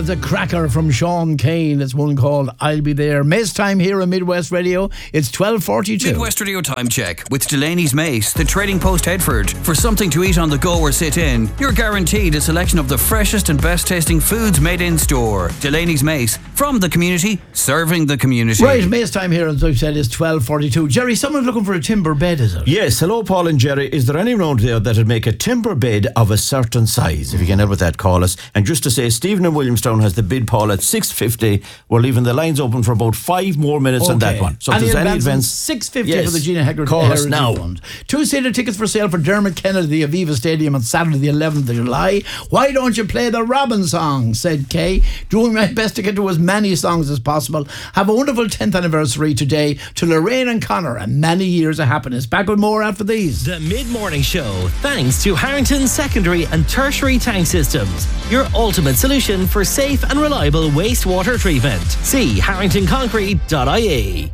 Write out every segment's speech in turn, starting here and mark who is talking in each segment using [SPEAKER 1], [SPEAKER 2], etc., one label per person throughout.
[SPEAKER 1] That's a cracker from Sean Kane. It's one called I'll Be There. Mace time here on Midwest Radio. It's 12:42.
[SPEAKER 2] Midwest Radio time check with Delaney's Mace, the Trading Post Headford. For something to eat on the go or sit in, you're guaranteed a selection of the freshest and best tasting foods made in store. Delaney's Mace, from the community, serving the community.
[SPEAKER 1] Right, Mace time here, as I've said, is 12:42. Jerry, someone's looking for a timber bed, is it?
[SPEAKER 3] Yes. Hello, Paul and Jerry. Is there anyone out there that would make a timber bed of a certain size? If you can help with that, call us. And just to say, Stephen in Williamstown has the bid, Paul, at 6:50. We're leaving the lines open for about 5 more minutes on that one. So if there's any events,
[SPEAKER 1] 6:50 for the Gina Hegarty
[SPEAKER 3] call us now.
[SPEAKER 1] Fund. 2-seater tickets for sale for Dermot Kennedy, the Aviva Stadium on Saturday the 11th of July. Why don't you play the Robin song, said Kay. Doing my best to get to as many songs as possible. Have a wonderful 10th anniversary today to Lorraine and Connor, and many years of happiness. Back with more after these.
[SPEAKER 4] The Mid-Morning Show, thanks to Harrington Secondary and Tertiary Tank Systems, your ultimate solution for safe and reliable wastewater treatment. See harringtonconcrete.ie.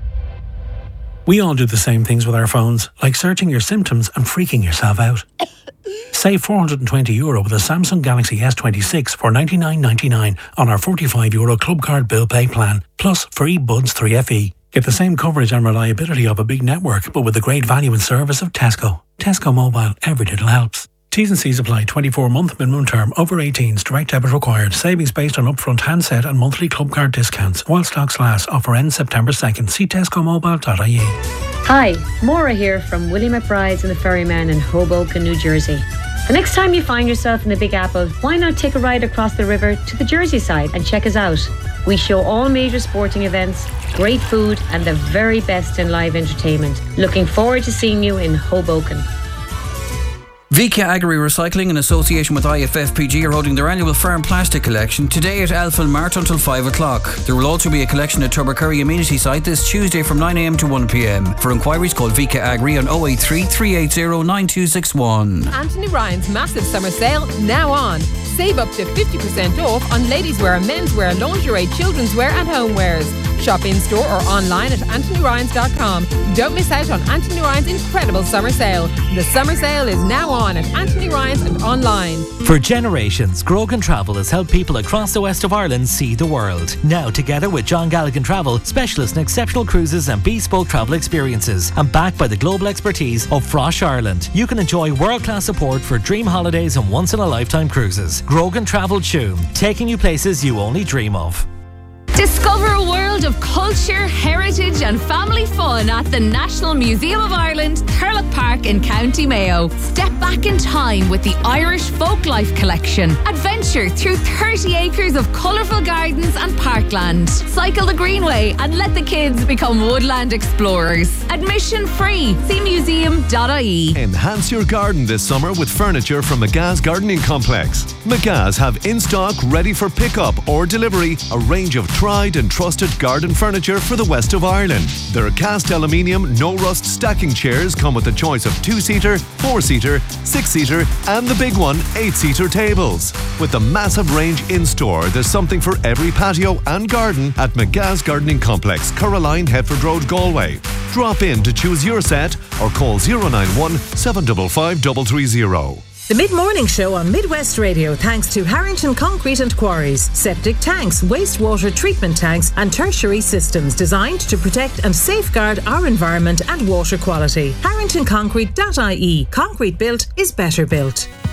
[SPEAKER 5] We all do the same things with our phones, like searching your symptoms and freaking yourself out. Save €420 with a Samsung Galaxy S26 for $99.99 on our €45 Club Card Bill Pay plan, plus free Buds 3FE. Get the same coverage and reliability of a big network, but with the great value and service of Tesco. Tesco Mobile, every little helps. T's and C's apply. 24-month minimum term. Over 18s. Direct debit required. Savings based on upfront handset and monthly club card discounts. While stocks last. Offer ends September 2nd. See tescomobile.ie.
[SPEAKER 6] Hi, Maura here from Willie McBride's and the Ferryman in Hoboken, New Jersey. The next time you find yourself in the Big Apple, why not take a ride across the river to the Jersey side and check us out? We show all major sporting events, great food and the very best in live entertainment. Looking forward to seeing you in Hoboken.
[SPEAKER 2] Vika Agri Recycling in association with IFFPG are holding their annual farm plastic collection today at Elfin Mart until 5 o'clock. There will also be a collection at Tubbercurry Amenity Site this Tuesday from 9am to 1pm. For inquiries, call Vika Agri on 083 380 9261.
[SPEAKER 7] Anthony Ryan's massive summer sale now on. Save up to 50% off on ladies' wear, menswear, lingerie, children's wear and homewares. Shop in store or online at anthonyryans.com. Don't miss out on Anthony Ryan's incredible summer sale. The summer sale is now on at Anthony Ryan's and online.
[SPEAKER 4] For generations, Grogan Travel has helped people across the west of Ireland see the world. Now, together with John Galligan Travel, specialists in exceptional cruises and bespoke travel experiences, and backed by the global expertise of Frosh Ireland, you can enjoy world-class support for dream holidays and once-in-a-lifetime cruises. Grogan Travel Tuam, taking you places you only dream of.
[SPEAKER 8] Discover a world of culture, heritage and family fun at the National Museum of Ireland, Thurlock Park in County Mayo. Step back in time with the Irish Folklife Collection. Adventure through 30 acres of colourful gardens and parkland. Cycle the Greenway and let the kids become woodland explorers. Admission free. See museum.ie.
[SPEAKER 9] Enhance your garden this summer with furniture from McGa's Gardening Complex. McGa's have in stock, ready for pickup or delivery, a range of tried and trusted garden furniture for the west of Ireland. Their cast aluminium, no rust stacking chairs come with a choice of 2-seater, 4-seater, 6-seater and the big one, 8-seater tables. With the massive range in store, there's something for every patio and garden at McGa's Gardening Complex, Caroline, Headford Road, Galway. Drop in to choose your set or call 091 755 330.
[SPEAKER 10] The Mid-Morning Show on Midwest Radio, thanks to Harrington Concrete and Quarries, septic tanks, wastewater treatment tanks and tertiary systems designed to protect and safeguard our environment and water quality. HarringtonConcrete.ie. Concrete built is better built.